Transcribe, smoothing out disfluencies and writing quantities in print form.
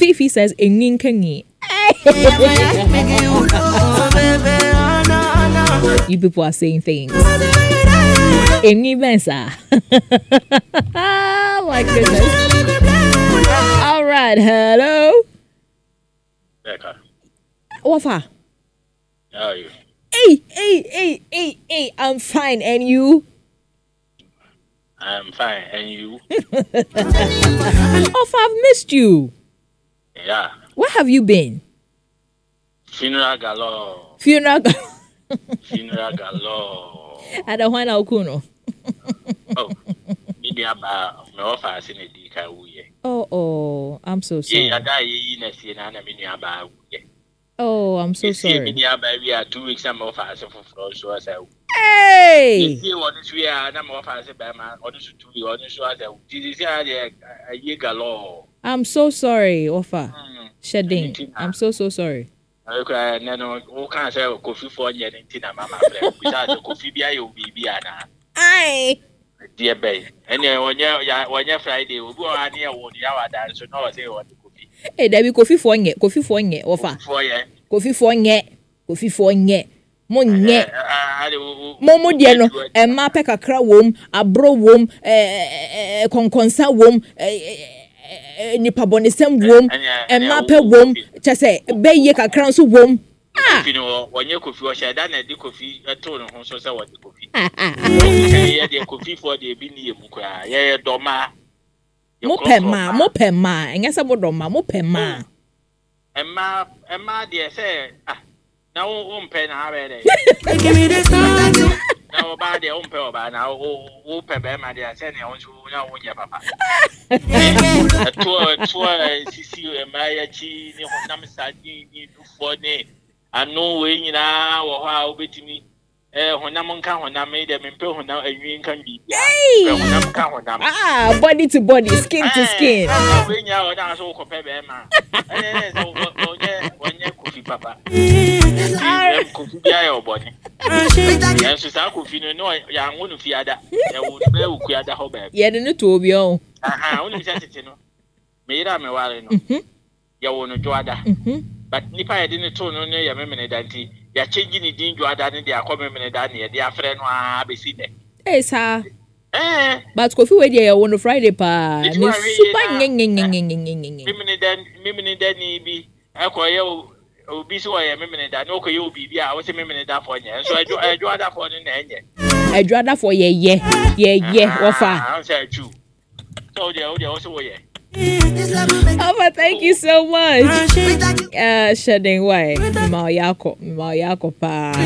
Fifi says Enginkangi. You people are saying things. Engibensa. Oh my goodness. All right, hello. Becca. Wafa. How are you? Hey, I'm fine, and you? I'm fine, and you? Wafa, I've missed you. Yeah. Where have you been? Funeral galore. Funeral galore. At the Juan Alcuno. Oh, media about my office in a deca. Oh, I'm so sorry. Yeah, I die in a scene and a mini about. Oh, I'm so sorry. Media baby, 2 weeks. I'm off as a floor, so I said, hey! You want to see a number of as a bama, or to be honest, so I said, this is a year galore. I'm so sorry, Wafa. Shedding. I'm so sorry. Okay, no, all kinds of coffee for yet in Tina, Mamma, without the coffee beer, you'll be Biana. Aye, dear bay. And when you're Friday, we'll go on here, what the hour dance, so no, I say what the coffee. Hey, there be coffee for ye, Wafa. Coffee for ye. Monye. Momo diano, ma peka kra wom, abro wom, konkonsa wom, nipa bonisem wom, ma pe wom, chese be ye kakra nso wom. You know, when you coffee wash, I done a coffee, a tone of so say what the coffee. Yeah, the coffee for the bini mukra, yeah, doma. Mopema, and yes, about doma, mopema. And ma, dear, say, now, pen, I read Give me this time. now about the umpe by now, open my dear, sending on to now, your papa. A tour, CC, and my chi, Namsadi, for name. I know when you know how bit me. When I'm on count, when I made them in Peru now, and you can be. Body to body, skin to skin. When you are not so compared, Emma. When you coffee, papa. Coffee, your body. Yes, I could feel no young one of the other. I would be the whole bed. Yeah, the new two of you. Only said it, you know. Made up a while, you want to draw that. But Nipa didn't turn on your memory that they are changing the danger than they are coming in Dania, their friend, be seen. Hey, sir. But coffee with you on a Friday, pa. Super Mimini then be acquire. Be so I am a minute. I know you be. I was a minute for you. So I draw that for the end. I draw that for ye, yeah, Wafa. I'll say true. So they also, yeah. Oh, thank you so much. Shedding way. Ma yako pa.